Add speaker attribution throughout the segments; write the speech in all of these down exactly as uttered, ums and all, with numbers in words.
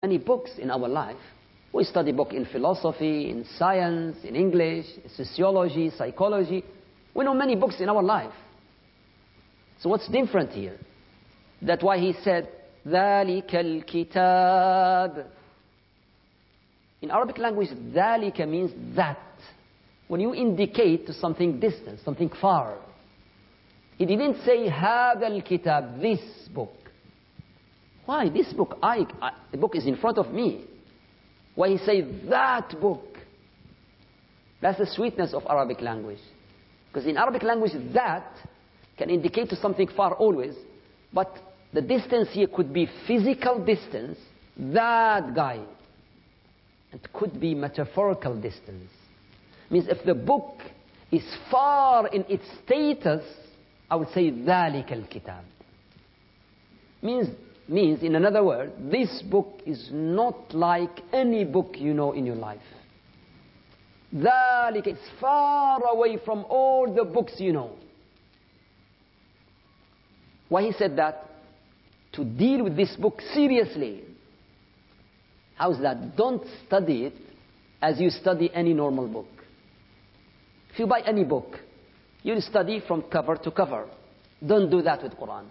Speaker 1: Many books in our life. We study book in philosophy, in science, in English, sociology, psychology. We know many books in our life. So what's different here? That's why he said, ذَلِكَ الْكِتَابِ. In Arabic language, ذَلِكَ means that. When you indicate to something distant, something far. He didn't say, هَذَا الْكِتَابِ, this book. Why? This book, I, I, the book is in front of me. Why he say that book? That's the sweetness of Arabic language. Because in Arabic language, that can indicate to something far always, but the distance here could be physical distance, that guy. It could be metaphorical distance. Means if the book is far in its status, I would say ذَلِكَ الْكِتَابِ. Means, means, in another word, this book is not like any book you know in your life. ذَلِكَ, it's far away from all the books you know. Why he said that? To deal with this book seriously. How's that? Don't study it as you study any normal book. If you buy any book, you'll study from cover to cover. Don't do that with Quran.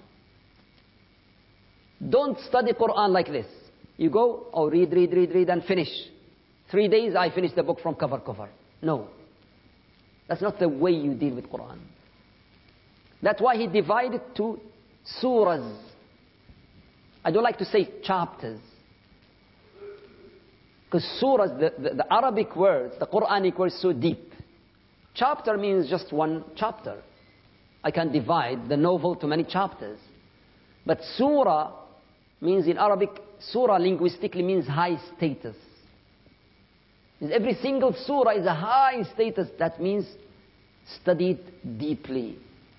Speaker 1: Don't study Quran like this. You go, oh, read, read, read, read, and finish. Three days, I finish the book from cover to cover. No. That's not the way you deal with Quran. That's why he divided to surahs. I don't like to say chapters. Because surahs, the, the, the Arabic words, the Quranic words, so deep. Chapter means just one chapter. I can divide the novel to many chapters. But surah means in Arabic, surah linguistically means high status. Every single surah is a high status. That means studied deeply.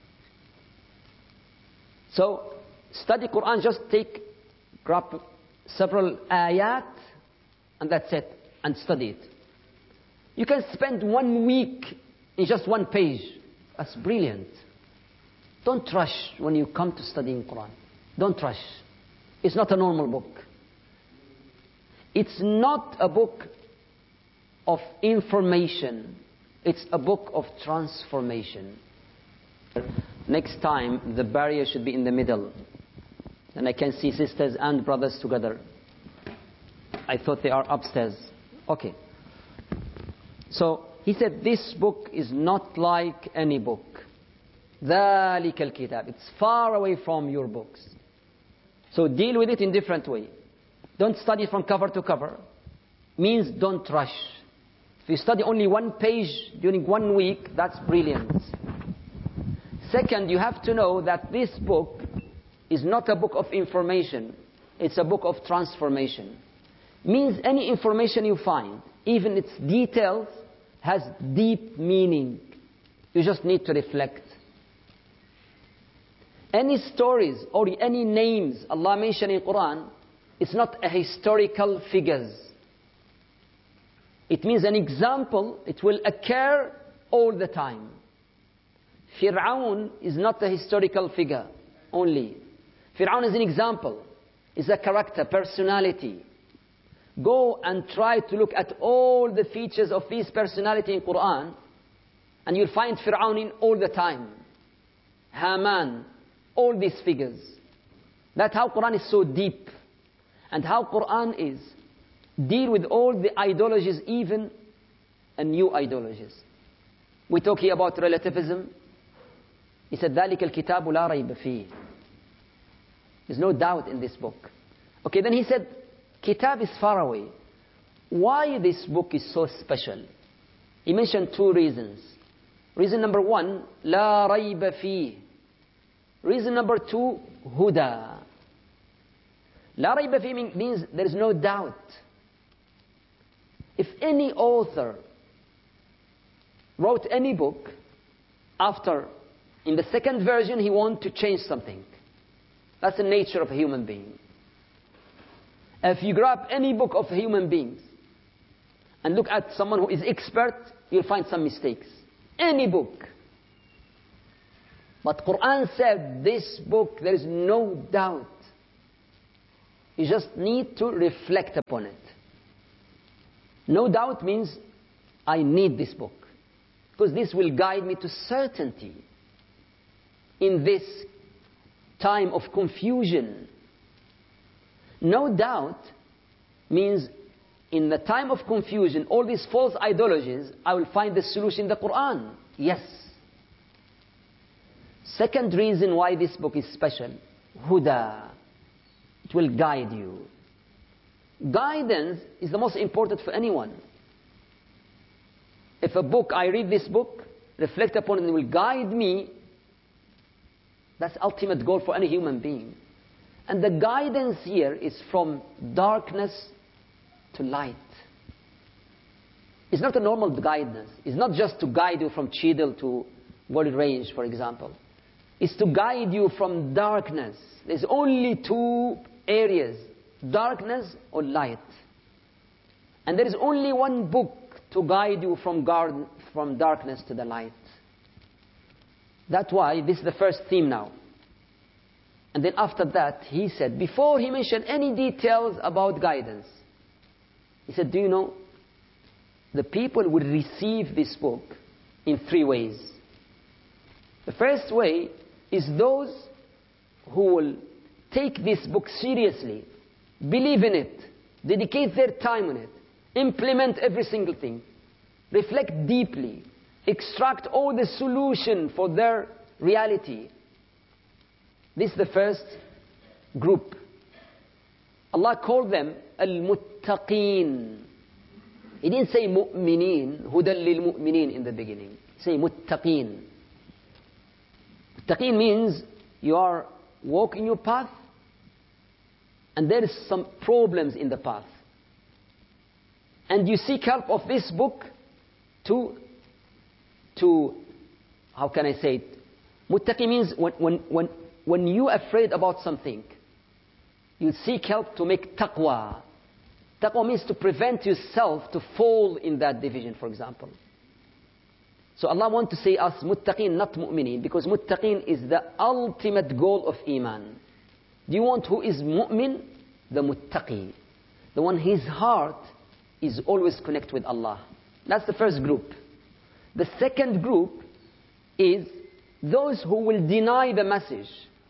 Speaker 1: So, study Quran, just take, grab several ayat, and that's it, and study it. You can spend one week in just one page. That's brilliant. Don't rush when you come to studying Quran. Don't rush. It's not a normal book. It's not a book of information. It's a book of transformation. Next time, the barrier should be in the middle. And I can see sisters and brothers together. I thought they are upstairs. Okay. So, he said this book is not like any book. ذَلِكَ الْكِتَابِ. It's far away from your books. So deal with it in different way. Don't study from cover to cover. Means don't rush. If you study only one page during one week, that's brilliant. Second, you have to know that this book is not a book of information. It's a book of transformation. Means any information you find, even its details, has deep meaning. You just need to reflect. Any stories or any names Allah mentioned in Quran, it's not a historical figures. It means an example, it will occur all the time. Fir'aun is not a historical figure only. Fir'aun is an example. It's a character, personality. Go and try to look at all the features of this personality in Quran, and you'll find Fir'aun in all the time. Haman, all these figures. That's how Quran is so deep. And how Quran is deal with all the ideologies, even and new ideologies. We're talking about relativism. He said, ذَلِكَ الْكِتَابُ لَا رَيْبَ فِيهِ. There's no doubt in this book. Okay, then he said, Kitab is far away. Why this book is so special? He mentioned two reasons. Reason number one, لَا رَيْبَ فِيهِ. Reason number two, Huda. لَا رَيْبَ فِيهِ means there is no doubt. If any author wrote any book, after, in the second version, he wants to change something. That's the nature of a human being. If you grab any book of human beings and look at someone who is expert, you'll find some mistakes. Any book. But Quran said, this book, there is no doubt. You just need to reflect upon it. No doubt means I need this book, because this will guide me to certainty in this time of confusion. No doubt means in the time of confusion, all these false ideologies, I will find the solution in the Quran. Yes. Second reason why this book is special, Huda. It will guide you. Guidance is the most important for anyone. If a book, I read this book, reflect upon it, and it will guide me, that's the ultimate goal for any human being. And the guidance here is from darkness to light. It's not a normal guidance. It's not just to guide you from Cheadle to Gold Range, for example. It's to guide you from darkness. There's only two areas, darkness or light. And there is only one book to guide you from, guard, from darkness to the light. That's why this is the first theme now. And then after that, he said, before he mentioned any details about guidance, he said, do you know, the people will receive this book in three ways. The first way is those who will take this book seriously, believe in it, dedicate their time on it, implement every single thing, reflect deeply, extract all the solution for their reality. This is the first group. Allah called them al-muttaqeen. He didn't say mu'mineen, hudan lil-mu'mineen in the beginning. He said muttaqeen. Muttaqeen means you are walking your path and there is some problems in the path. And you seek help of this book to, to how can I say it? Muttaqi means when, when, when, when you're afraid about something, you seek help to make taqwa. Taqwa means to prevent yourself to fall in that division, for example. So Allah wants to say us muttaqeen, not mu'mineen, because muttaqeen is the ultimate goal of iman. Do you want who is mu'min? The muttaqi. The one his heart is always connected with Allah. That's the first group. The second group is those who will deny the message.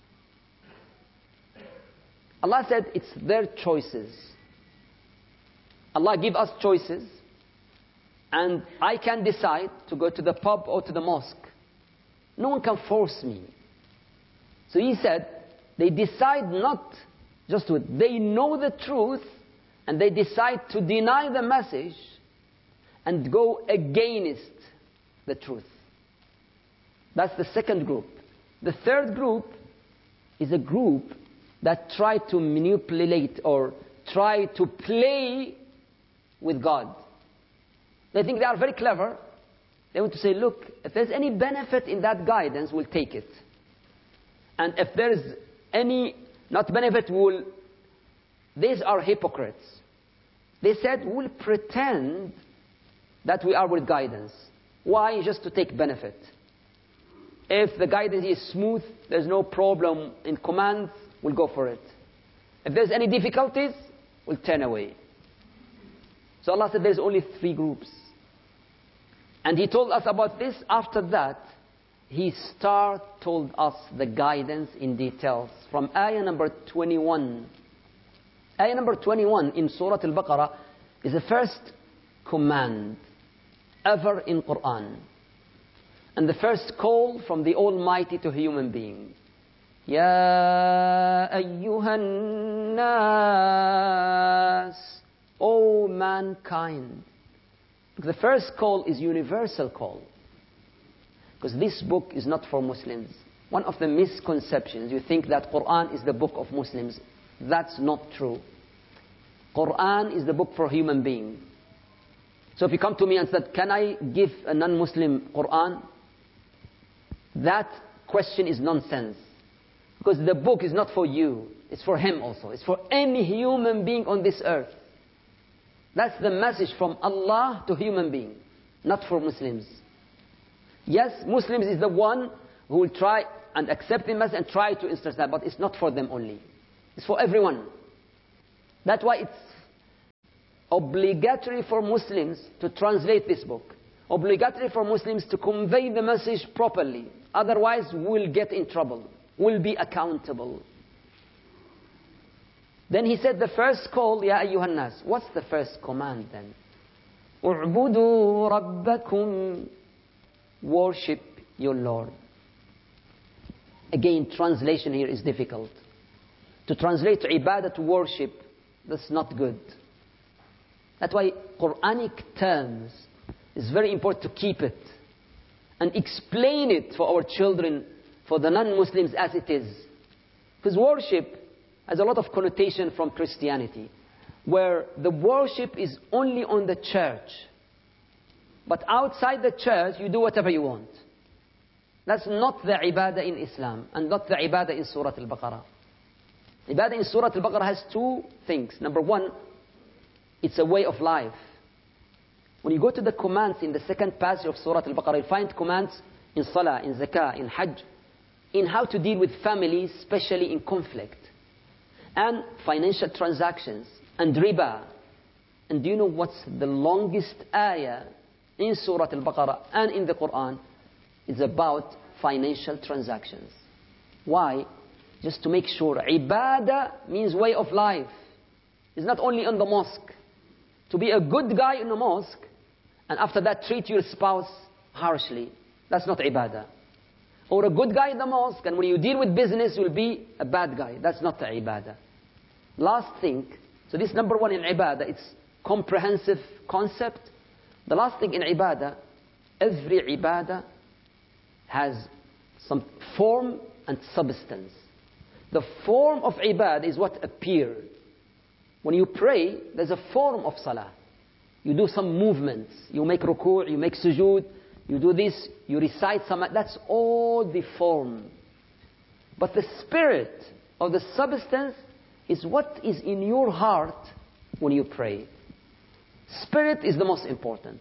Speaker 1: Allah said it's their choices. Allah give us choices, and I can decide to go to the pub or to the mosque. No one can force me. So he said, they decide not just to, they know the truth, and they decide to deny the message and go against the truth. That's the second group. The third group is a group that try to manipulate or try to play with God. They think they are very clever. They want to say, look, if there's any benefit in that guidance, we'll take it. And if there's any not benefit, we'll... These are hypocrites. They said, we'll pretend that we are with guidance. Why? Just to take benefit. If the guidance is smooth, there's no problem in commands, we'll go for it. If there's any difficulties, we'll turn away. So Allah said there's only three groups. And He told us about this. After that, He start told us the guidance in details. From ayah number twenty-one. Ayah number twenty-one in Surah Al-Baqarah is the first command ever in Quran. And the first call from the Almighty to human being. Ya ayyuhan nas, O mankind. The first call is universal call. Because this book is not for Muslims. One of the misconceptions, you think that Quran is the book of Muslims. That's not true. Quran is the book for human being. So if you come to me and said, can I give a non-Muslim Quran? That question is nonsense. Because the book is not for you. It's for him also. It's for any human being on this earth. That's the message from Allah to human being. Not for Muslims. Yes, Muslims is the one who will try and accept the message and try to understand, but it's not for them only. It's for everyone. That's why it's obligatory for Muslims to translate this book. Obligatory for Muslims to convey the message properly. Otherwise, we'll get in trouble. We'll be accountable. Then he said the first call, Ya ayyuhan nas. What's the first command then? U'budu rabbakum. Worship your Lord. Again, translation here is difficult. To translate ibadah to worship, that's not good. That's why Quranic terms is very important to keep it and explain it for our children, for the non-Muslims as it is. Because worship has a lot of connotation from Christianity, where the worship is only on the church. But outside the church, you do whatever you want. That's not the ibadah in Islam, and not the ibadah in Surah Al-Baqarah. Ibadah in Surah Al-Baqarah has two things. Number one, it's a way of life. When you go to the commands in the second passage of Surah Al-Baqarah, you find commands in Salah, in Zakah, in Hajj, in how to deal with families, especially in conflict, and financial transactions, and riba. And do you know what's the longest ayah in Surah Al-Baqarah and in the Quran? It's about financial transactions. Why? Just to make sure. Ibadah means way of life. It's not only in the mosque. To be a good guy in the mosque, and after that treat your spouse harshly. That's not ibadah. Or a good guy in the mosque, and when you deal with business, you'll be a bad guy. That's not the ibadah. Last thing, so this number one in ibadah, it's comprehensive concept. The last thing in ibadah, every ibadah has some form and substance. The form of ibadah is what appears. When you pray, there's a form of salah. You do some movements. You make ruku', you make sujood, you do this, you recite some. That's all the form. But the spirit of the substance is what is in your heart when you pray. Spirit is the most important.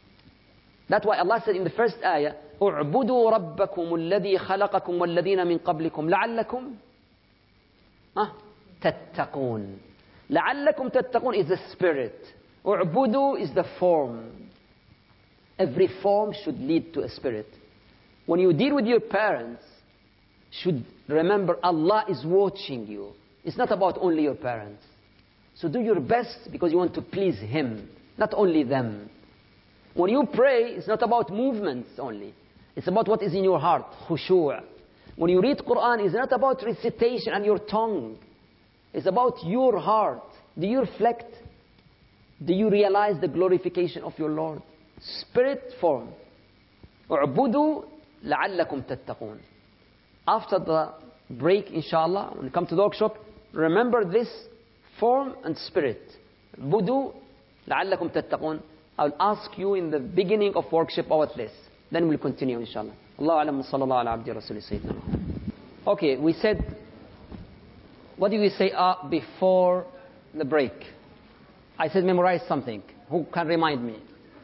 Speaker 1: That's why Allah said in the first ayah, اُعْبُدُوا رَبَّكُمُ الَّذِي خَلَقَكُمْ وَالَّذِينَ مِنْ قَبْلِكُمْ لَعَلَّكُمْ تَتَّقُونَ. لَعَلَّكُمْ تَتَّقُونَ is the spirit. اُعْبُدُوا is the form. Every form should lead to a spirit. When you deal with your parents, should remember Allah is watching you. It's not about only your parents. So do your best because you want to please Him, not only them. When you pray, it's not about movements only. It's about what is in your heart, khushu'. When you read Quran, it's not about recitation and your tongue. It's about your heart. Do you reflect? Do you realize the glorification of your Lord? Spirit form. اعبدوا لعلكم تتقون. After the break, inshallah, when we come to the workshop, remember this form and spirit. اعبدوا لعلكم تتقون. I'll ask you in the beginning of workshop about this. Then we'll continue, inshallah. Allah alam wa sallallahu ala abdi rasuli sayyidina. Okay, we said, what did we say uh, before the break? I said memorize something. Who can remind me?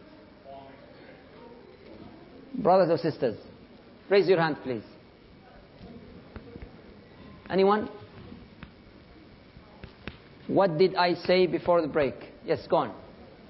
Speaker 1: Brothers or sisters, raise your hand, please. Anyone? What did I say before the break? Yes, go on.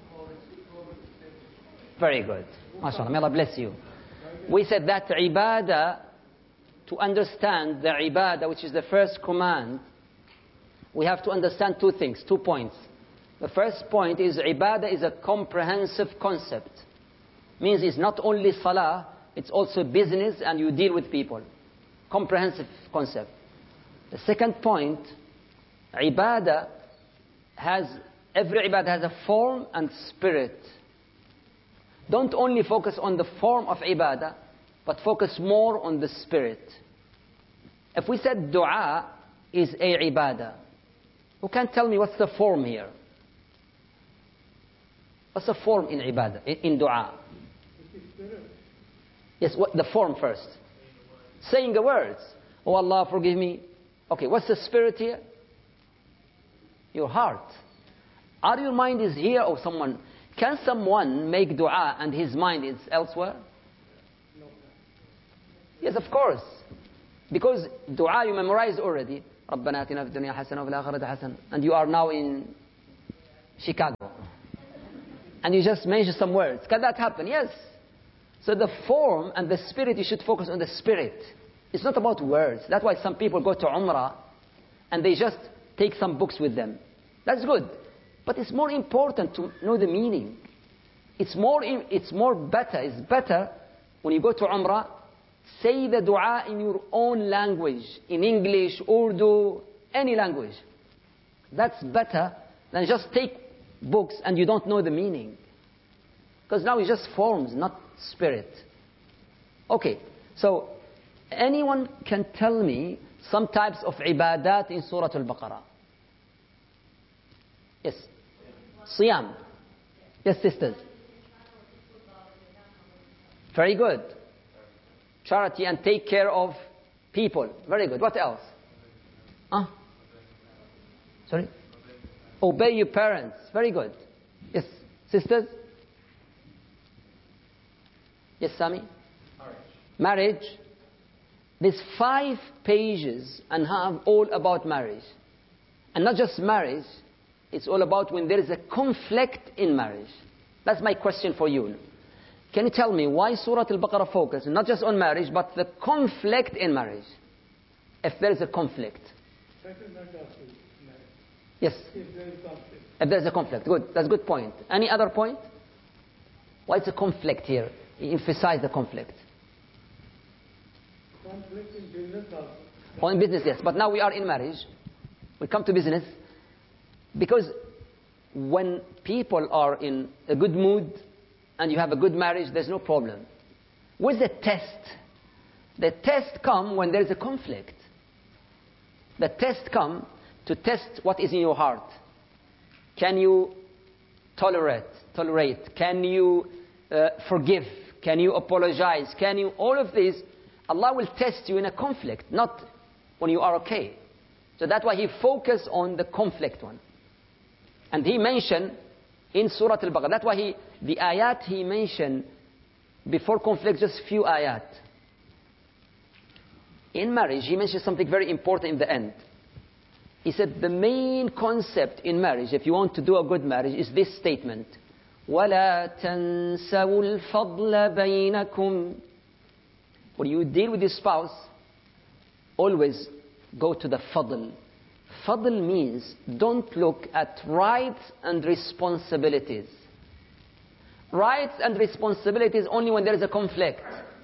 Speaker 1: Very good. MashaAllah, may Allah bless you. We said that ibadah, to understand the ibadah, which is the first command, we have to understand two things, two points. The first point is ibadah is a comprehensive concept. Means it's not only salah, it's also business and you deal with people. Comprehensive concept. The second point, ibadah has, every ibadah has a form and spirit. Don't only focus on the form of ibadah, but focus more on the spirit. If we said dua is a ibadah, who can tell me what's the form here? What's the form in ibadah, in, in dua? Yes, what, the form first. Saying the words. Oh Allah, forgive me. Okay, what's the spirit here? Your heart. Are your mind is here or someone? Can someone make dua and his mind is elsewhere? No. Yes, of course. Because dua you memorized already. رَبَّنَا آتِنَا فِي الدُّنْيَا حَسَنَةً وَفِي الْآخِرَةِ حَسَنَةً, and you are now in Chicago, and you just mention some words. Can that happen? Yes. So the form and the spirit, you should focus on the spirit. It's not about words. That's why some people go to Umrah and they just take some books with them. That's good. But it's more important to know the meaning. It's more, it's more better, it's better when you go to Umrah, say the dua in your own language, in English, Urdu, any language. That's better than just take books and you don't know the meaning. Because now it's just forms, not spirit. Okay, so anyone can tell me some types of ibadat in Surah Al-Baqarah? Yes. Siyam. Yes, sisters. Very good. Charity and take care of people. Very good. What else? Huh? Sorry? Obey your parents. Very good. Yes, sisters? Yes, Sami? Marriage. Marriage. There's five pages and half all about marriage. And not just marriage, it's all about when there is a conflict in marriage. That's my question for you. Can you tell me why Surah Al-Baqarah focuses not just on marriage, but the conflict in marriage? If there is a conflict. Yes. If there is conflict. If there is a conflict. Good. That's a good point. Any other point? Why is a conflict here? Emphasize the conflict.
Speaker 2: Conflict in business also.
Speaker 1: Oh, in business, yes. But now we are in marriage. We come to business. Because when people are in a good mood and you have a good marriage, there's no problem. Where's the test? The test comes when there is a conflict. The test comes to test what is in your heart. Can you tolerate? Tolerate? Can you uh, forgive? Can you apologize? Can you? All of this, Allah will test you in a conflict, not when you are okay. So that's why He focused on the conflict one. And He mentioned in Surah Al-Baqarah, that's why He, the ayat He mentioned before conflict, just few ayat. In marriage, He mentioned something very important in the end. He said the main concept in marriage, if you want to do a good marriage, is this statement. وَلَا تَنْسَوُا الْفَضْلَ بَيْنَكُمْ. When you deal with your spouse, always go to the fadl. Fadl means don't look at rights and responsibilities. Rights and responsibilities only when there is a conflict.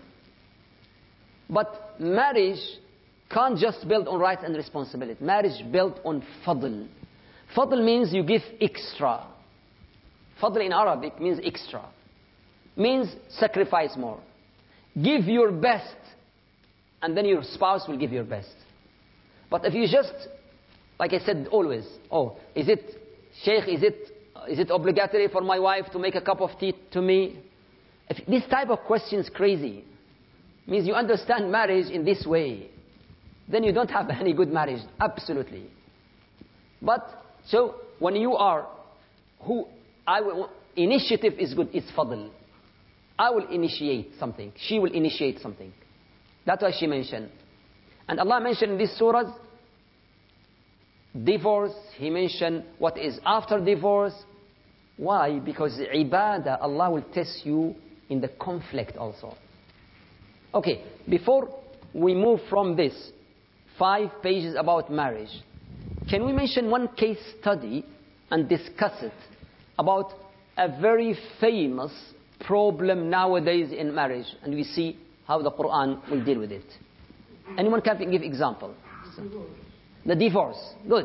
Speaker 1: But marriage can't just build on rights and responsibilities. Marriage built on fadl. Fadl means you give extra. Fadl in Arabic means extra. Means sacrifice more. Give your best, and then your spouse will give your best. But if you just, like I said always, oh, is it, Sheikh, is it, is it obligatory for my wife to make a cup of tea to me? If this type of question is crazy. Means you understand marriage in this way. Then you don't have any good marriage. Absolutely. But, so, when you are, who, I will, initiative is good, it's fadl. I will initiate something. She will initiate something. That's why she mentioned. And Allah mentioned in these surahs, divorce. He mentioned what is after divorce. Why? Because ibadah, Allah will test you in the conflict also. Okay, before we move from this, five pages about marriage, can we mention one case study and discuss it about a very famous problem nowadays in marriage, and we see how the Quran will deal with it. Anyone can give example? The divorce. Good.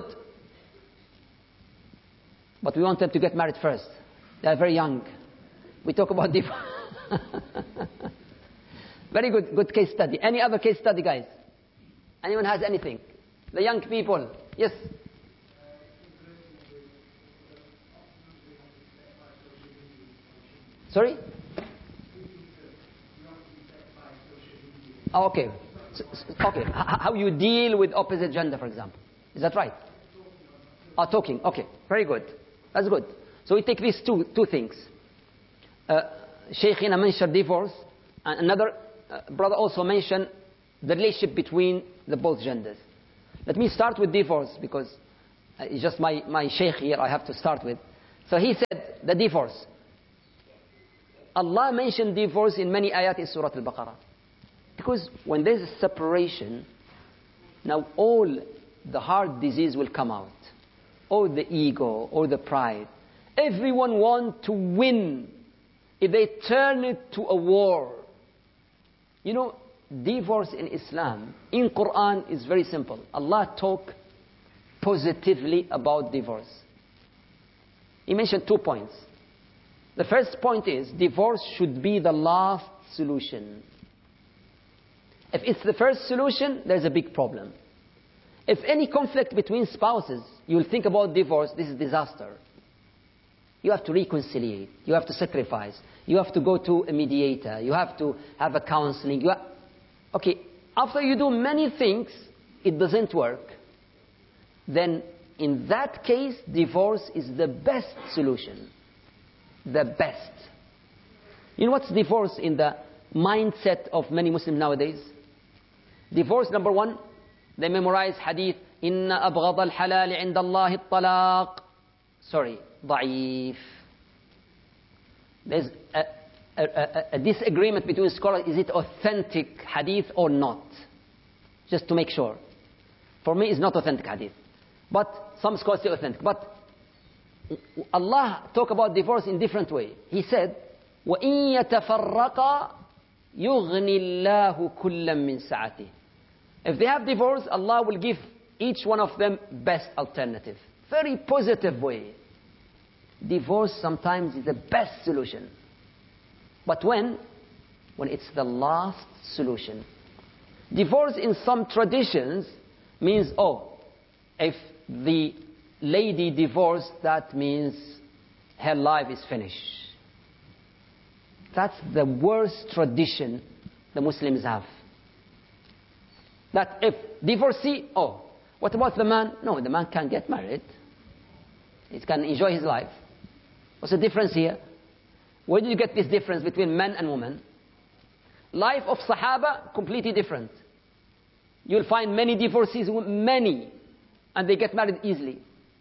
Speaker 1: But we want them to get married first. They are very young. We talk about divorce. Very good, good case study. Any other case study, guys? Anyone has anything? The young people. Yes. Sorry? Oh, okay. So, okay. H- how you deal with opposite gender, for example. Is that right? Oh, talking. Okay. Very good. That's good. So we take these two two things. Uh, Shaykhina mentioned divorce, and another uh, brother also mentioned the relationship between the both genders. Let me start with divorce because it's just my, my sheikh here I have to start with. So he said the divorce. Allah mentioned divorce in many ayat in Surah Al-Baqarah. Because when there's a separation, now all the heart disease will come out. Or the ego, or the pride. Everyone wants to win. If they turn it to a war. You know, divorce in Islam, in Quran is very simple. Allah talk positively about divorce. He mentioned two points. The first point is, divorce should be the last solution. If it's the first solution, there's a big problem. If any conflict between spouses, you'll think about divorce, this is disaster. You have to reconciliate. You have to sacrifice. You have to go to a mediator. You have to have a counseling. You have... Okay, after you do many things, it doesn't work. Then, in that case, divorce is the best solution. The best. You know what's divorce in the mindset of many Muslims nowadays? Divorce, number one, they memorize hadith, إِنَّ أَبْغَضَ الْحَلَالِ عِنْدَ اللَّهِ الطَّلَاقِ. Sorry, ضعيف. There's a, a, a, a disagreement between scholars, is it authentic hadith or not? Just to make sure. For me, it's not authentic hadith. But some scholars say authentic. But Allah talk about divorce in different way. He said, وَإِن يَتَفَرَّقَا يُغْنِ اللَّهُ كُلًّا مِّن سَعَتِهِ. If they have divorce, Allah will give each one of them best alternative. Very positive way. Divorce sometimes is the best solution. But when? When it's the last solution. Divorce in some traditions means, oh, if the lady divorced, that means her life is finished. That's the worst tradition the Muslims have. That if divorcee, oh, what about the man? No, the man can't get married. He can enjoy his life. What's the difference here? Where do you get this difference between men and women? Life of Sahaba, completely different. You'll find many divorcees, many, and they get married easily.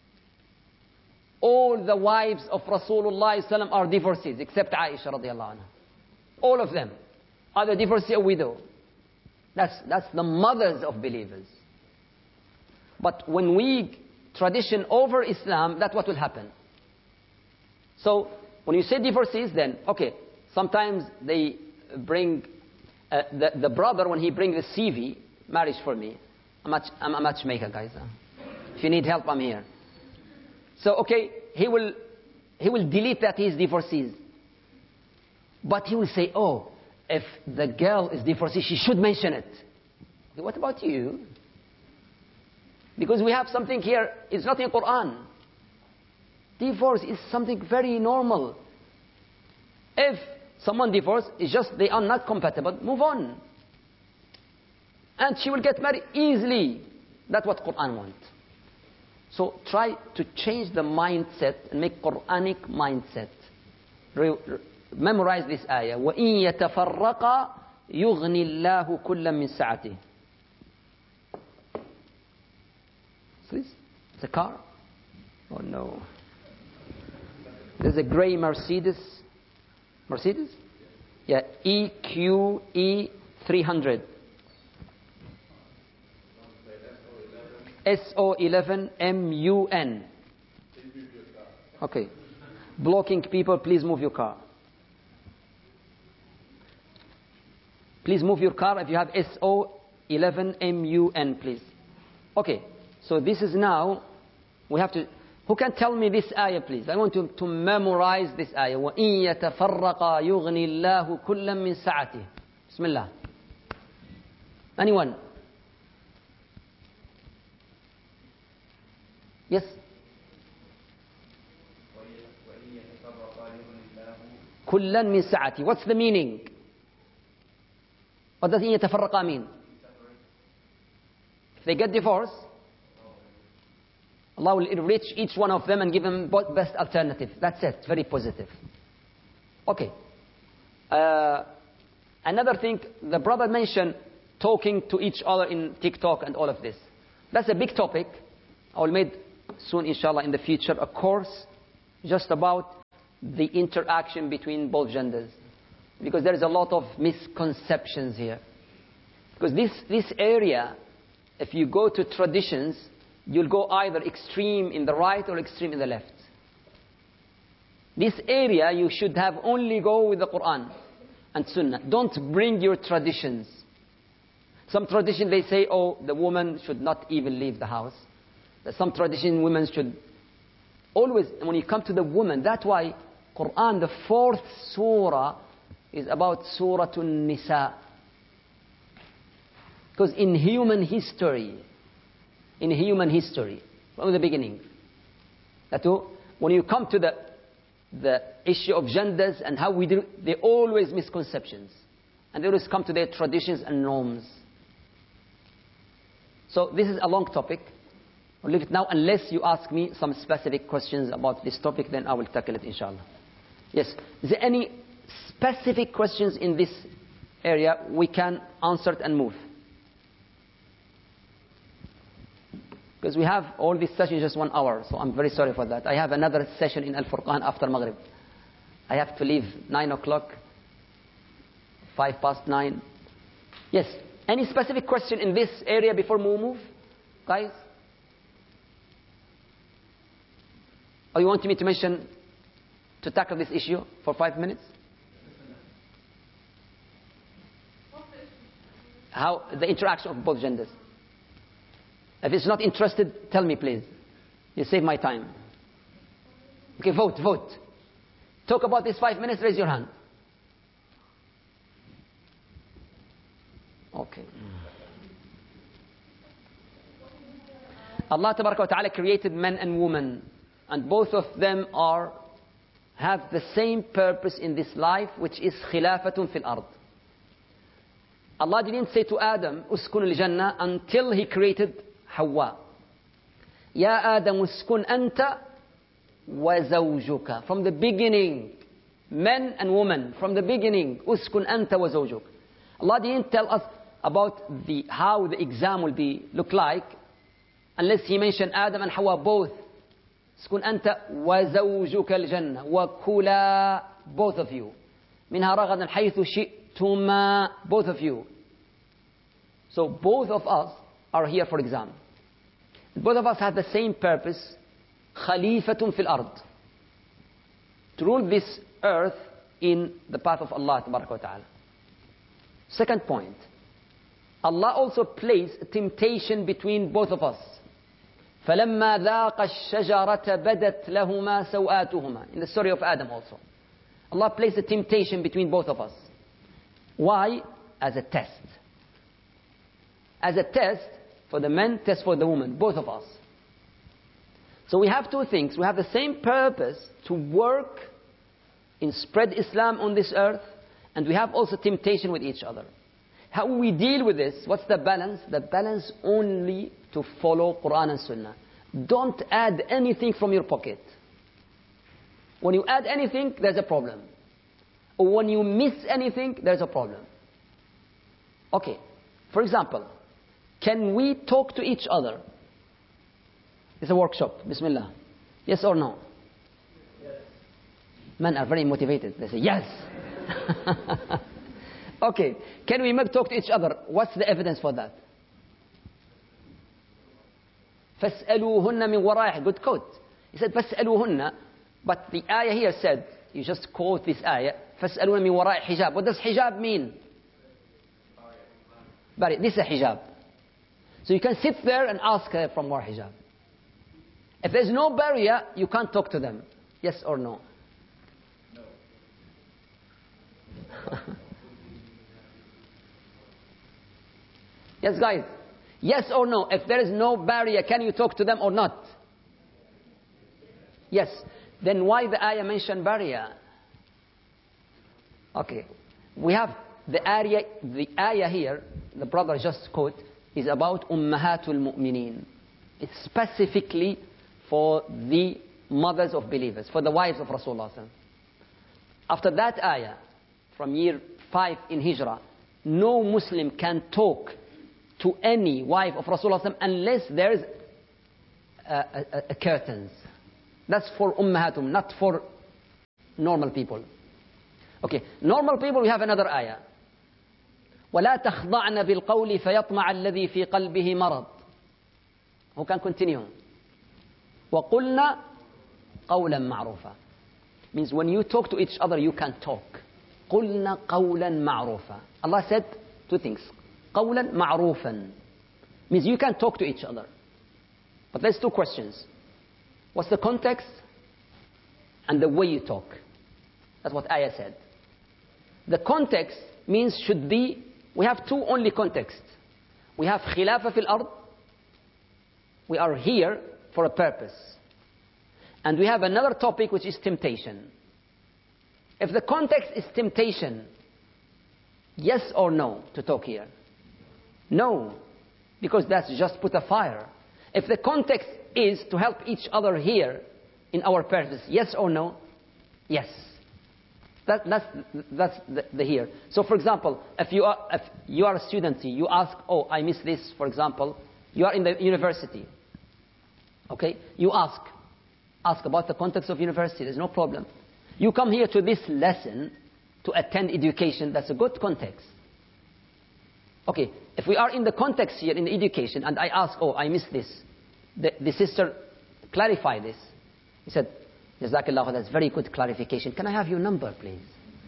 Speaker 1: All the wives of Rasulullah sallam are divorcees, except Aisha radiallahu anha. All of them, either divorcee or widow. That's, that's the mothers of believers. But when we tradition over Islam, that's what will happen. So, when you say divorcees, then, okay, sometimes they bring, uh, the, the brother, when he brings the C V, marriage for me. I'm a, I'm a matchmaker, guys. If you need help, I'm here. So, okay, he will, he will delete that he's divorcees. But he will say, oh, if the girl is divorcee, she should mention it. What about you? Because we have something here, it's not in Quran. Divorce is something very normal. If someone divorced, it's just they are not compatible, move on. And she will get married easily. That's what Quran wants. So try to change the mindset and make Quranic mindset. Re- re- memorize this ayah. وَإِن يَتَفَرَّقَا يُغْنِ اللَّهُ كُلًّا مِّن سَعَتِهِ. Please? It's a car? Oh no. There's a grey Mercedes. Mercedes? Yeah, E Q E three hundred. S O eleven M U N. Okay. Blocking people, please move your car. Please move your car if you have S O eleven M U N, please. Okay. So this is now, we have to, who can tell me this ayah, please? I want to, to memorize this ayah. وَإِن يَتَفَرَّقَا يُغْنِ اللَّهُ كُلًّا مِّن سَعَتِهِ. Bismillah. Anyone? Yes? كُلًّا مِّن سَعَتِهِ. What's the meaning? What does إِن يَتَفَرَّقَا mean? If they get divorced, Allah will enrich each one of them and give them best alternative. That's it. Very positive. Okay. Uh, another thing, the brother mentioned talking to each other in TikTok and all of this. That's a big topic. I will make soon, inshallah, in the future, a course just about the interaction between both genders. Because there is a lot of misconceptions here. Because this, this area, if you go to traditions, you'll go either extreme in the right or extreme in the left. This area, you should have only go with the Quran and Sunnah. Don't bring your traditions. Some tradition, they say, oh, the woman should not even leave the house. Some tradition, women should always, when you come to the woman, that's why Quran, the fourth surah, is about Surah An-Nisa. Because in human history, in human history, from the beginning, that when you come to the, the issue of genders and how we do, they always misconceptions. And they always come to their traditions and norms. So this is a long topic. I'll leave it now, unless you ask me some specific questions about this topic, then I will tackle it, inshallah. Yes. Is there any specific questions in this area? We can answer it and move. Because we have all this session just one hour, so I'm very sorry for that. I have another session in Al-Furqan after Maghrib. I have to leave nine o'clock, five past nine. Yes. Any specific question in this area before we move, guys? Or you want me to mention, to tackle this issue for five minutes? How, the interaction of both genders. If it's not interested, tell me please. You save my time. Okay, vote, vote. Talk about this five minutes, raise your hand. Okay. Allah Tabaraka wa Ta'ala created men and women, and both of them are have the same purpose in this life, which is khilafatun fil ard. Allah didn't say to Adam, uskun al-jannah, until he created Hawa. Ya Adam uskun anta wa zawjuka. From the beginning, men and women, from the beginning, uskun anta wa zawjuk. Allah didn't tell us about the how the exam will be look like, unless He mentioned Adam and Hawa both. Uskun anta wa zawjuka al-jannah wa kula, both of you. Minha ragadan haythu shi'tuma, both of you. So both of us are here for exam. Both of us have the same purpose, khalifatun fil ard, to rule this earth in the path of Allah Tabaraka wa Ta'ala. Second point, Allah also placed a temptation between both of us. فَلَمَّا ذَاقَ الشَّجَرَةَ بَدَتْ لَهُمَا سَوْآتُهُمَا. In the story of Adam also. Allah placed a temptation between both of us. Why? As a test. As a test for the men, test for the woman, both of us. So we have two things. We have the same purpose to work in spread Islam on this earth, and we have also temptation with each other. How we deal with this? What's the balance? The balance only to follow Quran and Sunnah. Don't add anything from your pocket. When you add anything, there's a problem. Or when you miss anything, there's a problem. Okay, for example, can we talk to each other? It's a workshop. Bismillah. Yes or no? Yes. Men are very motivated. They say yes. Okay. Can we talk to each other? What's the evidence for that? فَاسْأَلُوهُنَّ مِنْ وَرَائِهِ. Good quote. He said فَاسْأَلُوهُنَّ. But the ayah here said, you just quote this ayah, فَاسْأَلُوهُنَّ مِنْ وَرَائِهِ hijab. What does hijab mean? But this is a hijab. So you can sit there and ask her from where hijab. If there's no barrier, you can't talk to them. Yes or no? No. Yes, guys. Yes or no? If there is no barrier, can you talk to them or not? Yes. Then why the ayah mentioned barrier? Okay. We have the ayah, the ayah here, the brother just quote, is about Ummahatul Mu'mineen. It's specifically for the mothers of believers, for the wives of Rasulullah. After that ayah, from year five in Hijrah, no Muslim can talk to to any wife of Rasulullah unless there is a, a, a curtains. That's for ummahatum, not for normal people. Okay, normal people, we have another ayah. وَلَا تَخْضَعْنَ بِالْقَوْلِ فَيَطْمَعَ الَّذِي فِي قَلْبِهِ مَرَضٍ. Who can continue? وَقُلْنَا قَوْلًا مَعْرُوفًا. Means when you talk to each other, you can talk. قُلْنَا قَوْلًا مَعْرُوفًا. Allah said two things. قَوْلًا مَعْرُوفًا. Means you can talk to each other. But there's two questions. What's the context? And the way you talk. That's what ayah said. The context means should be, we have two only contexts. We have khilafa fil ard. We are here for a purpose. And we have another topic which is temptation. If the context is temptation, yes or no to talk here? No, because that's just put a fire. If the context is to help each other here in our purpose, yes or no? Yes. That, that's that's the, the here. So for example, if you are if you are a student, you ask, oh, I miss this, for example. You are in the university. Okay? You ask. Ask about the context of university. There's no problem. You come here to this lesson to attend education. That's a good context. Okay. If we are in the context here in the education and I ask, oh, I miss this. The, the sister clarify this. He said, Jazakallah, that's very good clarification. Can I have your number, please?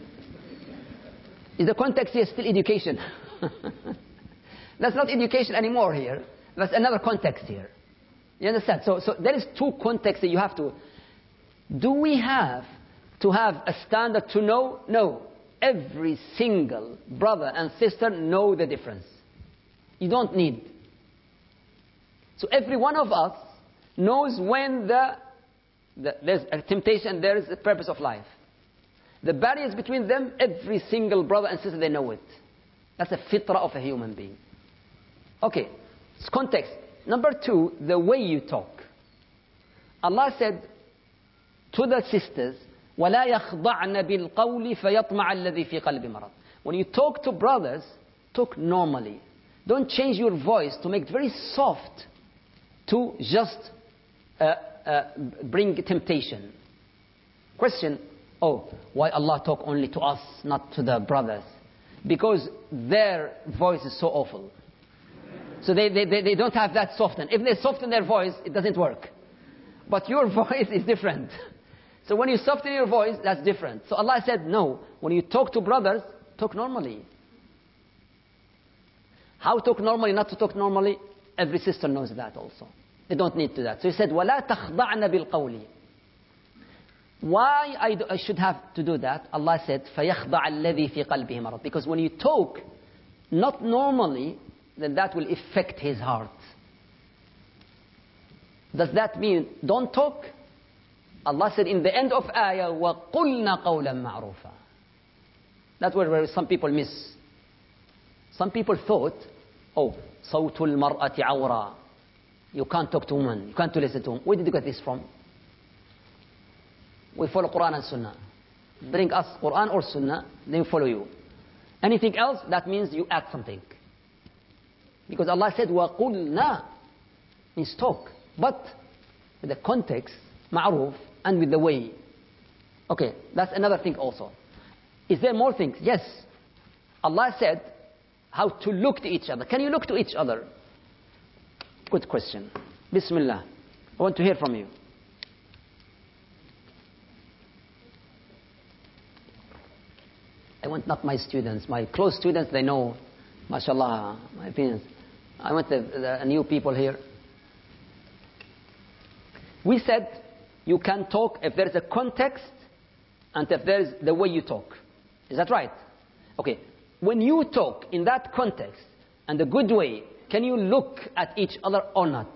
Speaker 1: Is the context here still education? That's not education anymore here. That's another context here. You understand? So, so there is two contexts that you have to. Do we have to have a standard to know? No. Every single brother and sister know the difference. You don't need. So every one of us knows when the The, there's a temptation, there is a purpose of life. The barriers between them, every single brother and sister, they know it. That's a fitrah of a human being. Okay, it's context. Number two, the way you talk. Allah said to the sisters, وَلَا يَخْضَعْنَ بِالْقَوْلِ فَيَطْمَعَ الَّذِي فِي قَلْبِ مَرَضٍ. When you talk to brothers, talk normally. Don't change your voice to make it very soft to just uh, Uh, bring temptation. Question, oh, why Allah talk only to us, not to the brothers? Because their voice is so awful. So they, they, they, they don't have that soften. If they soften their voice, it doesn't work. But your voice is different. So when you soften your voice, that's different. So Allah said, no, when you talk to brothers, talk normally. How talk normally, not to talk normally? Every sister knows that also. They don't need to that. So he said, وَلَا تَخْضَعْنَ بِالْقَوْلِ. Why I, do, I should have to do that? Allah said, فَيَخْضَعَ الَّذِي فِي قَلْبِهِ مَرَضٍ. Because when you talk not normally, then that will affect his heart. Does that mean don't talk? Allah said in the end of ayah, وَقُلْنَا قَوْلًا مَعْرُوفًا. That's where, where some people miss. Some people thought, oh, صَوْتُ الْمَرْأَةِ عَوْرًا. You can't talk to women. You can't listen to them. Where did you get this from? We follow Quran and Sunnah. Bring us Quran or Sunnah, then we follow you. Anything else, that means you add something. Because Allah said, وَقُلْنَا means talk. But with the context, ma'ruf, and with the way. Okay, that's another thing also. Is there more things? Yes. Allah said how to look to each other. Can you look to each other? Good question. Bismillah. I want to hear from you. I want not my students. My close students, they know, mashallah, my opinions. I want the, the new people here. We said you can talk if there is a context and if there is the way you talk. Is that right? Okay. When you talk in that context and the good way, can you look at each other or not?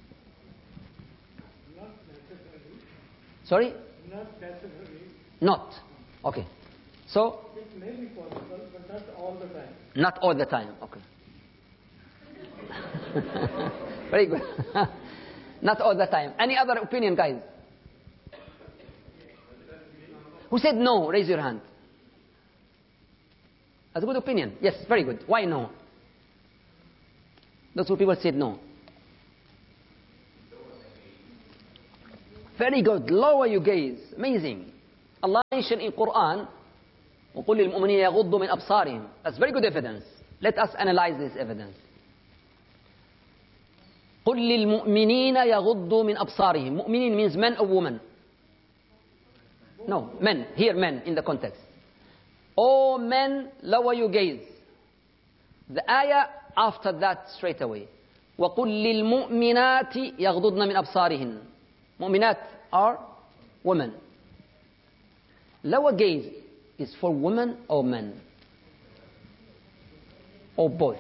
Speaker 2: Not necessarily.
Speaker 1: Sorry?
Speaker 2: Not necessarily.
Speaker 1: Not. Okay. So?
Speaker 2: It may be possible, but not all the time.
Speaker 1: Not all the time. Okay. Very good. Not all the time. Any other opinion, guys? Who said no? Raise your hand. That's a good opinion. Yes, very good. Why no? That's what people said no. Very good. Lower your gaze. Amazing. Allah mentioned in Quran, وَقُلْ لِلْمُؤْمِنِينَ يَغُضُّوا مِنْ أَبْصَارِهِمْ. That's very good evidence. Let us analyze this evidence. قُلْ لِلْمُؤْمِنِينَ يَغُضُّوا مِنْ أَبْصَارِهِمْ. Mu'minin means men or women? No, men. Here, men in the context. O men, lower your gaze. The ayah after that straight away. وَقُلْ لِلْمُؤْمِنَاتِ يَغْضُضْنَ مِنْ أَبْصَارِهِنْ. Mu'minat are women. Lower gaze is for women or men? Or both?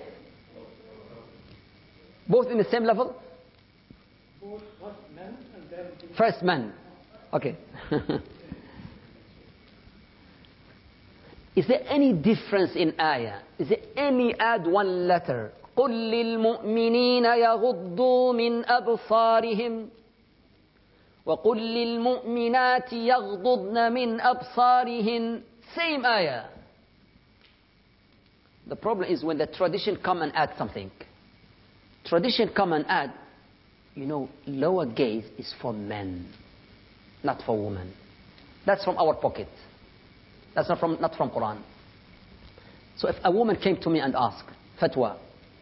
Speaker 1: Both in the same level?
Speaker 2: Both first men and then...
Speaker 1: First men. Okay. Is there any difference in ayah? Is there any add one letter? قُلْ لِلْمُؤْمِنِينَ يَغُضُّوا مِنْ أَبْصَارِهِمْ وَقُلْ لِلْمُؤْمِنَاتِ يَغْضُضْنَ مِنْ أَبْصَارِهِنْ. Same ayah. The problem is when the tradition come and add something. Tradition come and add, you know, lower gaze is for men, not for women. That's from our pocket. That's not from, not from Quran. So if a woman came to me and asked, fatwa,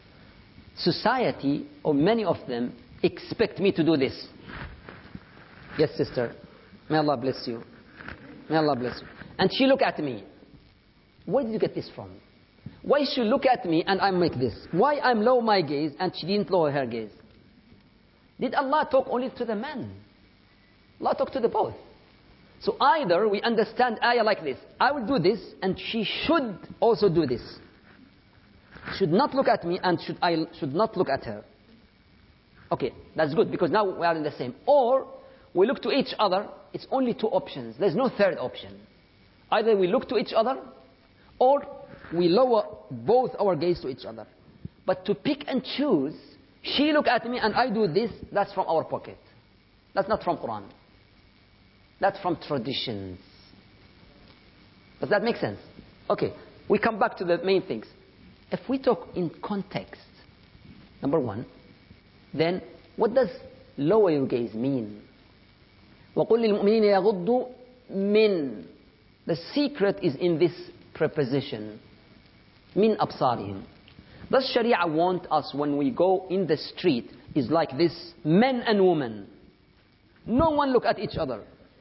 Speaker 1: society, or many of them, expect me to do this. Yes, sister. May Allah bless you. May Allah bless you. And she look at me. Where did you get this from? Why she look at me and I make this? Why I'm low my gaze and she didn't lower her gaze? Did Allah talk only to the men? Allah talk to the both. So either we understand ayah like this. I will do this and she should also do this. Should not look at me and should I should not look at her. Okay, that's good because now we are in the same. Or we look to each other. It's only two options. There's no third option. Either we look to each other or we lower both our gaze to each other. But to pick and choose, she look at me and I do this, that's from our pocket. That's not from Quran. That's from traditions. Does that make sense? Okay, we come back to the main things. If we talk in context, number one, then what does lower your gaze mean? وَقُلْ لِلْمُؤْمِنِينَ يَغُضُّوا مِنْ. The secret is in this preposition. مِنْ أَبْصَارِهِمْ. Does Sharia want us when we go in the street is like this, men and women. No one look at each other.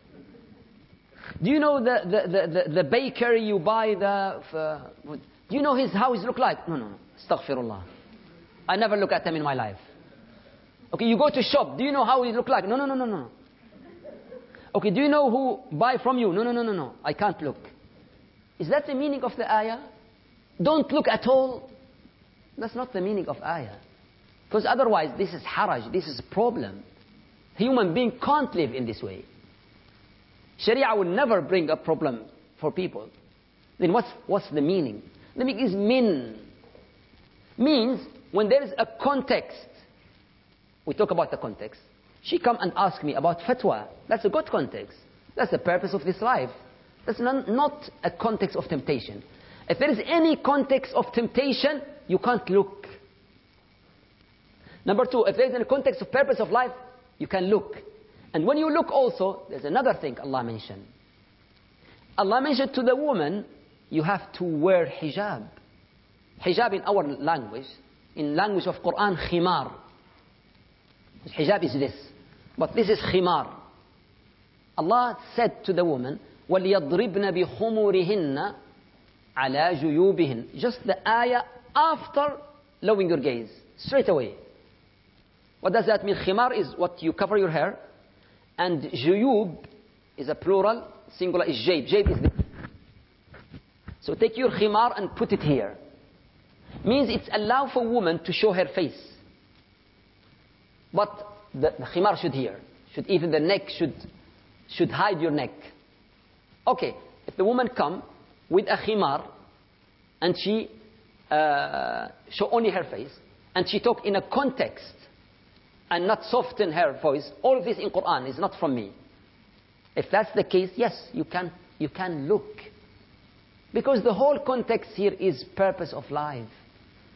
Speaker 1: Do you know the, the, the, the, the baker you buy the... Uh, do you know his how his look like? No, no, no. Astaghfirullah. I never look at them in my life. Okay, you go to shop. Do you know how he look like? No, no, no, no, no. Okay, do you know who buy from you? No, no, no, no, no. I can't look. Is that the meaning of the ayah? Don't look at all. That's not the meaning of ayah. Because otherwise, this is haraj. This is a problem. Human being can't live in this way. Sharia will never bring a problem for people. Then what's, what's the meaning? The meaning is min. Means when there is a context. We talk about the context. She come and ask me about fatwa. That's a good context. That's the purpose of this life. That's not, not a context of temptation. If there is any context of temptation, you can't look. Number two, if there is a context of purpose of life, you can look. And when you look also, there's another thing Allah mentioned. Allah mentioned to the woman, you have to wear hijab. Hijab in our language, in language of Quran, khimar. Hijab is this. But this is khimar. Allah said to the woman, وَلْيَضْرِبْنَ بِخُمُرِهِنَّ عَلَى جُيُوبِهِنَّ. Just the ayah after lowering your gaze. Straight away. What does that mean? Khimar is what you cover your hair. And juyub is a plural. Singular is jayb. Jayb is this. So take your khimar and put it here. Means it's allowed for woman to show her face. But the, the khimar should here. Should even the neck should, should hide your neck. Okay, if the woman come with a khimar and she uh, show only her face and she talk in a context and not soften her voice, all of this in Quran is not from me. If that's the case, yes, you can, you can look. Because the whole context here is purpose of life.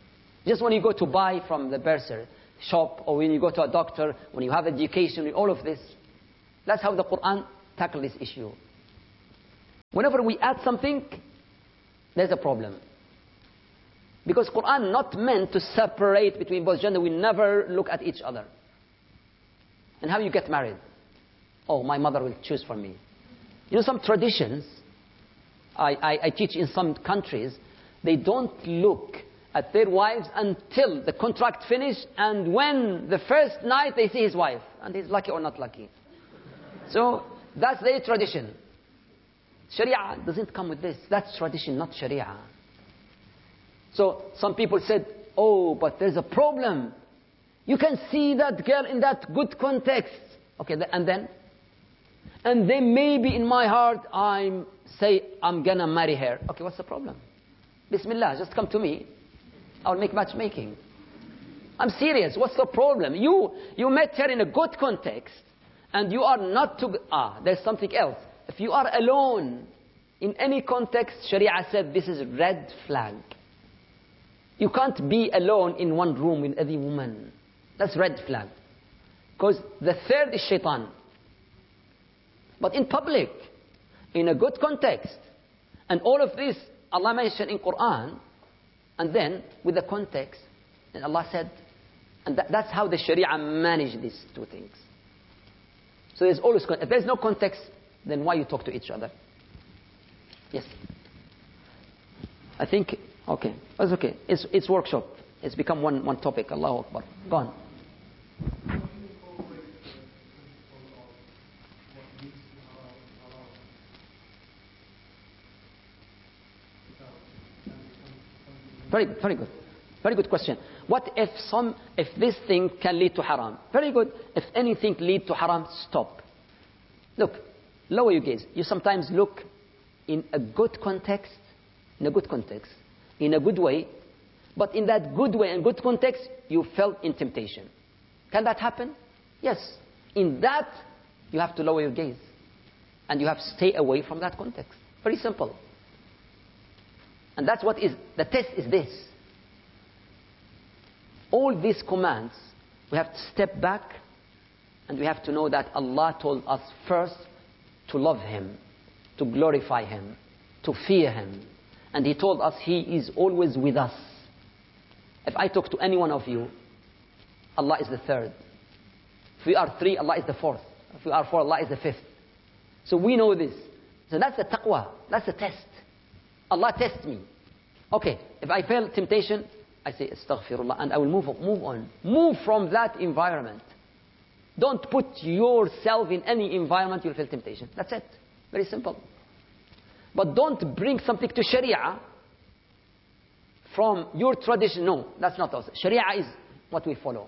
Speaker 1: Just when you go to buy from the bursar shop, or when you go to a doctor, when you have education, all of this. That's how the Quran tackles this issue. Whenever we add something, there's a problem. Because Quran not meant to separate between both gender. We never look at each other. And how you get married? Oh, my mother will choose for me. You know, some traditions, I, I, I teach in some countries, they don't look at their wives until the contract finished, and when the first night they see his wife, and he's lucky or not lucky. So that's their tradition. Sharia doesn't come with this. That's tradition, not Sharia. So some people said, oh, but there's a problem. You can see that girl in that good context. Okay, and then? And then maybe in my heart, I'm say I'm gonna marry her. Okay, what's the problem? Bismillah, just come to me. I'll make matchmaking. I'm serious. What's the problem? You you met her in a good context, and you are not to... Ah, there's something else. If you are alone in any context, Sharia said this is red flag. You can't be alone in one room with any woman. That's red flag. Because the third is shaitan. But in public, in a good context, and all of this Allah mentioned in Quran, and then with the context, and Allah said, and that, that's how the Sharia managed these two things. So there's always, if there's no context, then why you talk to each other? Yes. I think, okay, that's okay. It's, it's workshop. It's become one, one topic. Allahu Akbar. Go on. Very good, very good. Very good question. What if some, if this thing can lead to haram? Very good. If anything lead to haram, stop. Look, lower your gaze. You sometimes look in a good context, in a good context, in a good way, but in that good way and good context, you fell in temptation. Can that happen? Yes. In that, you have to lower your gaze. And you have to stay away from that context. Very simple. And that's what is, the test is this. All these commands, we have to step back, and we have to know that Allah told us first to love Him, to glorify Him, to fear Him. And He told us He is always with us. If I talk to any one of you, Allah is the third. If we are three, Allah is the fourth. If we are four, Allah is the fifth. So we know this. So that's the taqwa. That's the test. Allah tests me. Okay, if I fail temptation, I say astaghfirullah, and I will move on. Move on. Move from that environment. Don't put yourself in any environment you'll feel temptation. That's it. Very simple. But don't bring something to Sharia from your tradition. No, that's not us. Sharia is what we follow.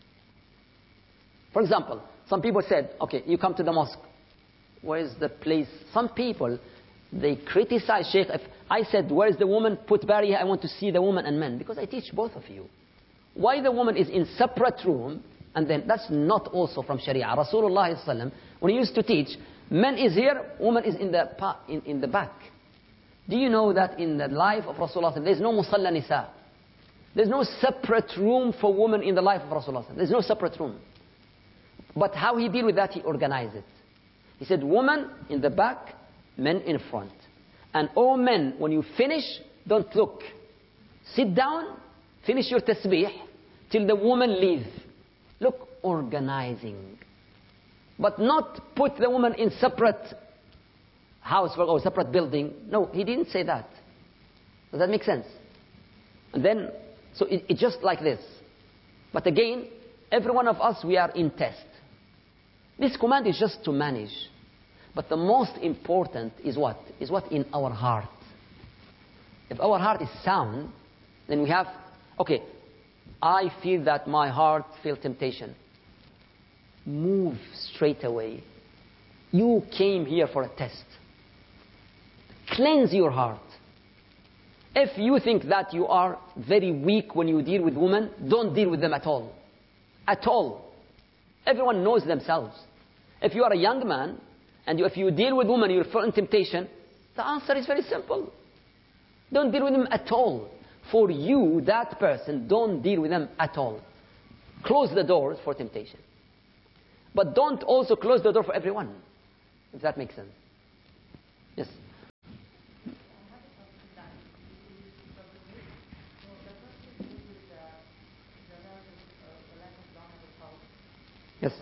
Speaker 1: For example, some people said, okay, you come to the mosque. Where is the place? Some people, they criticize Sheikh. If I said, where is the woman? Put barrier, I want to see the woman and men. Because I teach both of you. Why the woman is in separate room, and then that's not also from Sharia. Rasulullah, when he used to teach, men is here, woman is in the, in, in the back. Do you know that in the life of Rasulullah, there's no musalla nisa. There's no separate room for women in the life of Rasulullah. There's no separate room. But how he deal with that, he organized it. He said, woman in the back, men in front. And all men, when you finish, don't look. Sit down, finish your tasbih, till the woman leave. Look, organizing. But not put the woman in separate house or separate building. No, he didn't say that. Does that make sense? And then, so it, it's just like this. But again, every one of us, we are in test. This command is just to manage. But the most important is what? Is what in our heart. If our heart is sound, then we have, okay, I feel that my heart feels temptation. Move straight away. You came here for a test. Cleanse your heart. If you think that you are very weak when you deal with women, don't deal with them at all. At all. Everyone knows themselves. If you are a young man, and you, if you deal with women, you're full in temptation, the answer is very simple. Don't deal with them at all. For you, that person, don't deal with them at all. Close the doors for temptation. But don't also close the door for everyone, if that makes sense. Yes? Yes.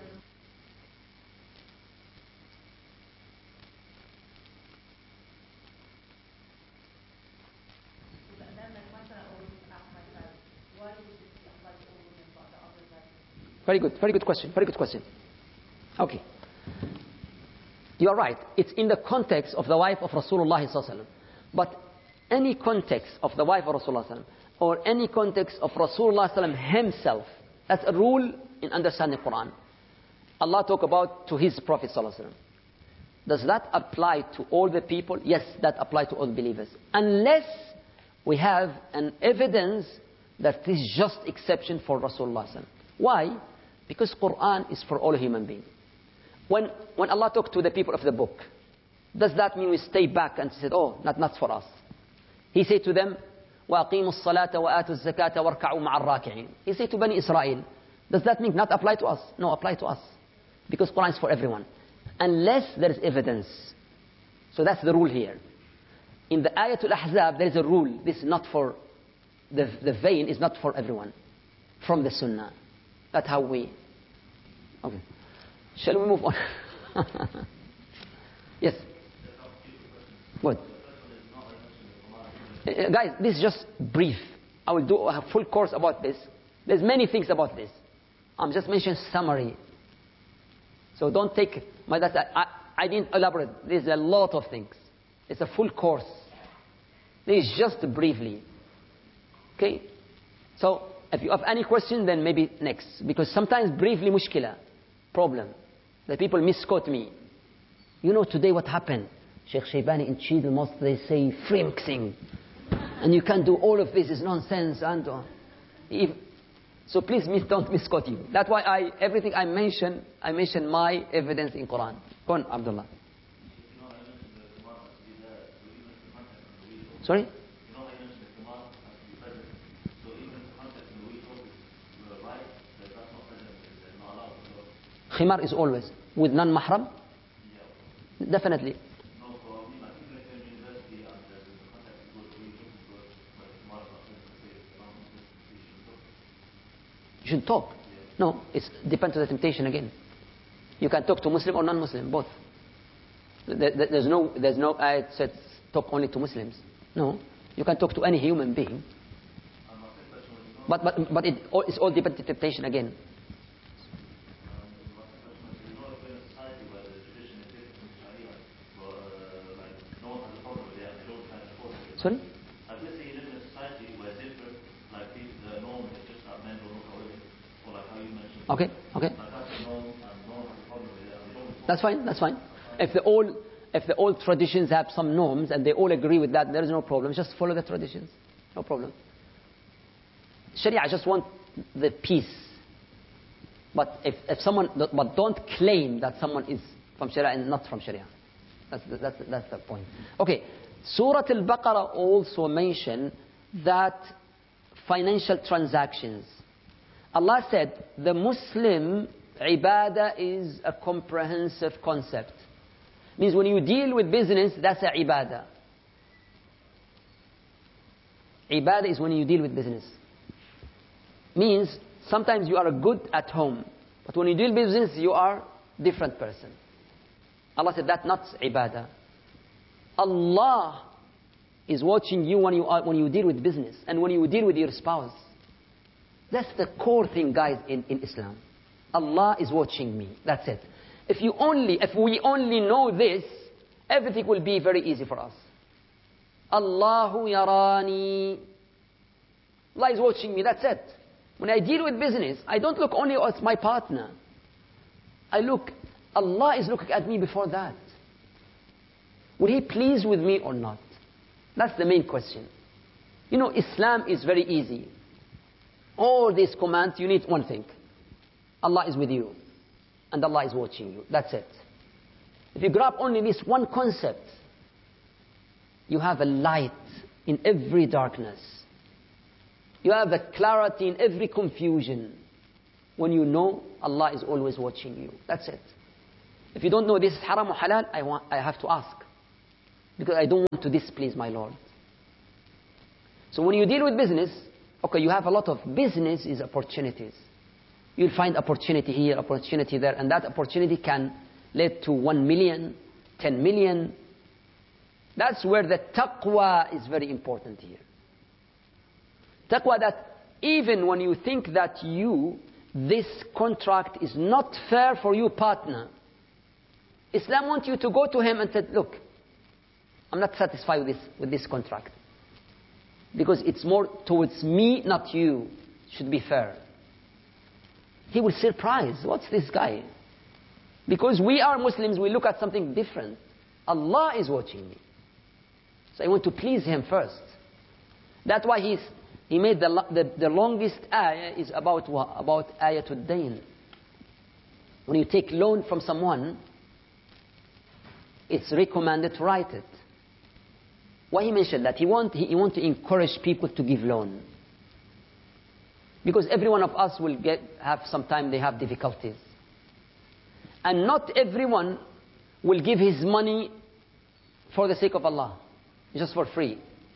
Speaker 1: Very good, very good question, very good question. Okay. You are right. It's in the context of the wife of Rasulullah sallallahu alaihi wasallam. But any context of the wife of Rasulullah sallallahu alaihi wasallam, or any context of Rasulullah sallallahu alaihi wasallam himself, that's a rule in understanding Quran. Allah talk about to his Prophet sallallahu alaihi wasallam. Does that apply to all the people? Yes, that applies to all believers. Unless we have an evidence that this is just exception for Rasulullah sallallahu alaihi wasallam. Why? Because Quran is for all human beings. When, when Allah talked to the people of the book, does that mean we stay back and said, oh, not, not for us? He said to them, وَأَقِيمُوا الصَّلَاةَ وَآتُوا الزَّكَاةَ وَارْكَعُوا مَعَ الرَّاكِعِينَ. He said to Bani Israel, does that mean not apply to us? No, apply to us. Because Quran is for everyone. Unless there is evidence. So that's the rule here. In the Ayatul Ahzab, there is a rule. This is not for, the, the vein is not for everyone. From the Sunnah. That's how we... Okay. Shall we move on? Yes. Good. Uh, guys, this is just brief. I will do a full course about this. There's many things about this. I'm just mentioning summary. So don't take my... That I, I didn't elaborate. There's a lot of things. It's a full course. This is just briefly. Okay? So... if you have any question, then maybe next. Because sometimes briefly mushkila, problem. The people misquote me. You know today what happened? Sheikh Shaybani in Cheadle Mosque, they say free mixing. And you can't do all of this, it's nonsense. And uh, if, so please mis- don't misquote you. That's why I, everything I mention, I mention my evidence in Quran. Go on, Abdullah. Sorry? Khimar is always with non-mahram? Definitely. You should talk. No, it depends on the temptation again. You can talk to Muslim or non-Muslim, both. There's no, there's no ayat says talk only to Muslims. No, you can talk to any human being. But but but it it's all depends on temptation again. Sorry?
Speaker 3: Let's say you live in a society where different, like the norm is just that men don't look at women, or like how you mentioned.
Speaker 1: Okay, okay.
Speaker 3: Like that's the norm, and no one has a problem with it, and they don't.
Speaker 1: That's fine, that's fine. If the all, if the old traditions have some norms and they all agree with that, there is no problem. Just follow the traditions, no problem. Sharia just want the peace. But if, if someone, but don't claim that someone is from Sharia and not from Sharia. That's the, that's the, that's the point. Okay. Surah Al-Baqarah also mentioned that financial transactions. Allah said the Muslim ibadah is a comprehensive concept. Means when you deal with business, that's a ibadah. Ibadah is when you deal with business. Means sometimes you are good at home, but when you deal with business, you are different person. Allah said that's not ibadah. Allah is watching you when you are, when you deal with business and when you deal with your spouse. That's the core thing, guys, in, in Islam. Allah is watching me. That's it. If you only, if we only know this, everything will be very easy for us. Allahu yarani. Allah is watching me. That's it. When I deal with business, I don't look only at my partner. I look, Allah is looking at me before that. Will He please with me or not? That's the main question. You know, Islam is very easy. All these commands, you need one thing. Allah is with you. And Allah is watching you. That's it. If you grab only this one concept, you have a light in every darkness. You have the clarity in every confusion. When you know Allah is always watching you. That's it. If you don't know this is haram or halal, I, want, I have to ask. Because I don't want to displease my Lord. So when you deal with business, okay, you have a lot of business is opportunities. You'll find opportunity here, opportunity there, and that opportunity can lead to one million, ten million. That's where the taqwa is very important here. Taqwa that even when you think that you, this contract is not fair for you partner, Islam wants you to go to him and say, look, I'm not satisfied with this, with this contract. Because it's more towards me, not you. It should be fair. He will surprise. What's this guy? Because we are Muslims, we look at something different. Allah is watching me. So I want to please him first. That's why he's, he made the, the, the longest ayah is about what? About ayatul dayn. When you take loan from someone, it's recommended to write it. Why he mentioned that? He want, he, he want to encourage people to give loan. Because every one of us will get, have sometime they have difficulties. And not everyone will give his money for the sake of Allah. Just for free.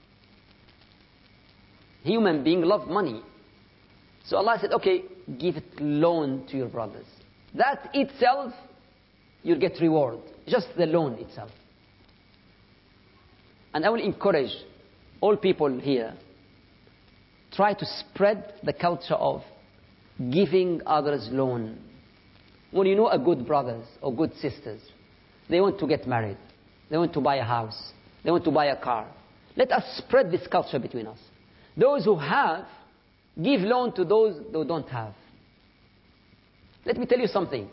Speaker 1: Human being love money. So Allah said, okay, give it loan to your brothers. That itself, you'll get reward. Just the loan itself. And I will encourage all people here, try to spread the culture of giving others loan. When you know a good brothers or good sisters, they want to get married, they want to buy a house, they want to buy a car. Let us spread this culture between us. Those who have, give loan to those who don't have. Let me tell you something.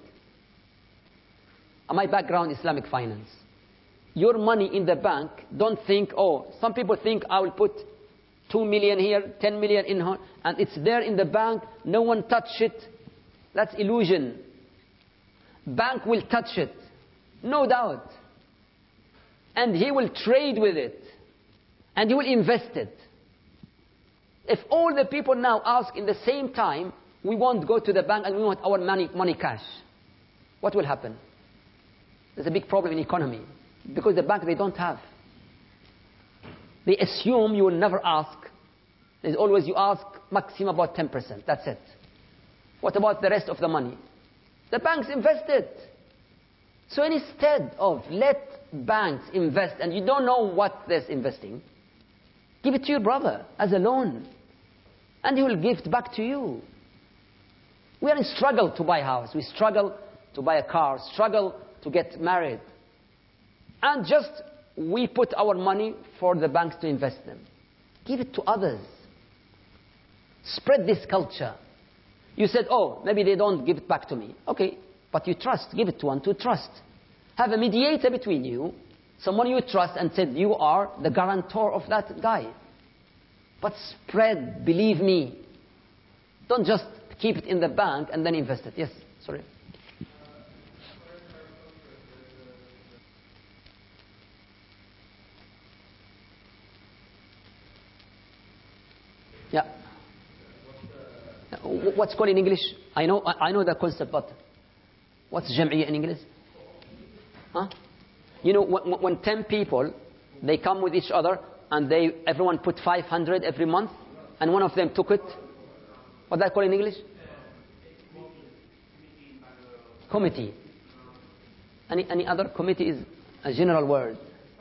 Speaker 1: My background, Islamic finance. Your money in the bank, don't think, oh, some people think I will put two million here, ten million in her, and it's there in the bank, no one touch it. That's illusion. Bank will touch it, no doubt. And he will trade with it. And he will invest it. If all the people now ask in the same time, we won't go to the bank and we want our money, money cash, what will happen? There's a big problem in economy. Because the bank, they don't have. They assume you will never ask. There's always you ask maximum about ten percent. That's it. What about the rest of the money? The banks invest it. So instead of let banks invest and you don't know what they're investing, give it to your brother as a loan. And he will give it back to you. We are in struggle to buy a house. We struggle to buy a car. Struggle to get married. And just we put our money for the banks to invest them. Give it to others. Spread this culture. You said, oh, maybe they don't give it back to me. Okay, but you trust. Give it to one to trust. Have a mediator between you. Someone you trust and said, you are the guarantor of that guy. But spread, believe me. Don't just keep it in the bank and then invest it. Yes, sorry. Yeah. What's called in English? I know, I know the concept, but what's jam'iyya in English? Huh? You know, when, when ten people, they come with each other and they, everyone put five hundred every month and one of them took it. What's that called in English? Committee. Any, any other committee is a general word.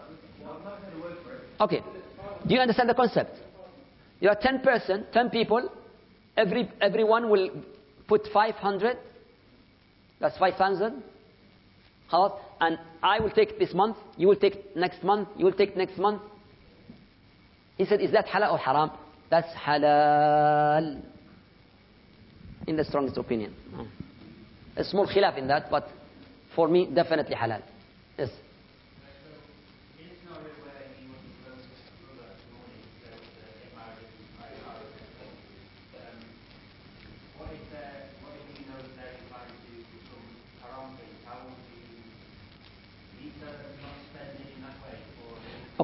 Speaker 1: Okay. Do you understand the concept? You are ten person, ten people. Every everyone will put five hundred. That's five thousand. And I will take this month. You will take next month. You will take next month. He said, "Is that halal or haram?" That's halal. In the strongest opinion, a small khilaf in that, but for me, definitely halal. Yes.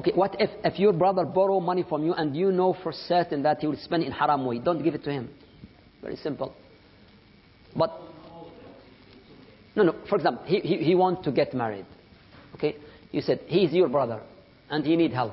Speaker 1: Okay, what if, if your brother borrow money from you and you know for certain that he will spend in haram way? Don't give it to him. Very simple. But, no, no, for example, he, he, he wants to get married. Okay, you said, he is your brother and he need help.